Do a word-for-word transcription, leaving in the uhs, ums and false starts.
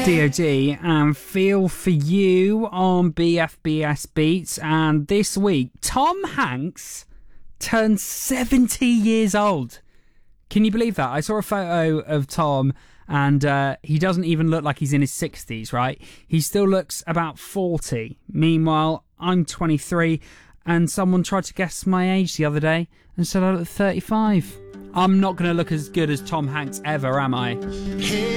D O D and Feel For You on B F B S Beats. And this week, Tom Hanks turned seventy years old. Can you believe that? I saw a photo of Tom and uh, he doesn't even look like he's in his sixties, right? He still looks about forty. Meanwhile, I'm twenty-three and someone tried to guess my age the other day and said I look thirty-five. I'm not going to look as good as Tom Hanks ever, am I?